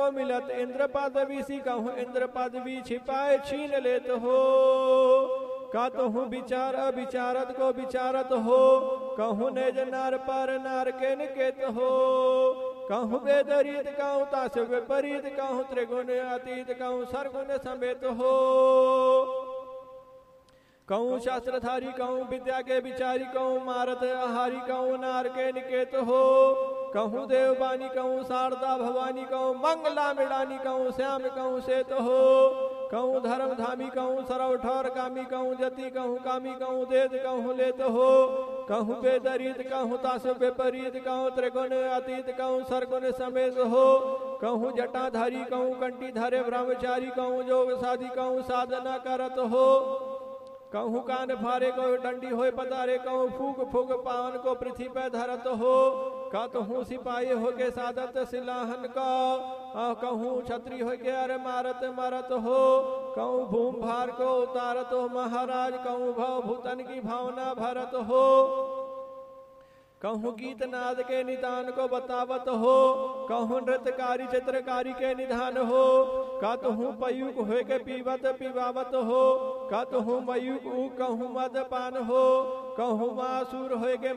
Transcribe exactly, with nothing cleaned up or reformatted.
को मिलत इंद्र पदवी सी कहूँ इंद्र पदवी छिपाए छीन लेत हो। का तो हूँ विचार अविचारत को विचारत हो, कहूँ नेज नार पर नार के निकेत हो। कहूँ वेदरीत कहूँ तास विपरीत कहूँ त्रिगुण अतीत कहूँ सरगुण समेत हो। कहूँ शास्त्रधारी कहूँ विद्या के विचारी कहूँ मारत आहारी कहूँ नार के निकेत हो। कहूँ देववाणी कहूँ शारदा भवानी कहूँ मंगला मृडानी कहूँ श्याम कहूँ श्वेत हो। कहूँ धर्म धामी कहूँ सरव ठौर कामी कहूँ जति कहूँ कामी कहूँ देद कहूँ लेत हो। कहूँ वेदरीत कहूँ तास विपरीत कहूँ त्रिगुण अतीत कहूँ सरगुण समेत हो। कहूँ जटाधारी कहूँ कंठी धरे ब्रह्मचारी कहूँ जोग साधी कहूँ साधना करत हो। कहूँ कान फारे कहूँ डंडी होए पधारे कहूँ फूक फूक पावन को पृथ्वी पर धरत हो। का तो हूँ सिपाही हो के सादत सिलाहन का कहूँ छत्री हो के अरे मारत मारत हो। कहूँ भूम भार को उतारत हो महाराज कहूँ भव भूतन की भावना भरत हो। कहूँ गीत नाद के निदान को बतावत हो। कहूँ नृत्यकारी चित्रकारी के निधान हो। का तो हूँ पयुक हो के पीवत पीवावत हो। का तो हूँ मयुक कहूँ मदपान हो। कहूँ मासूर हो के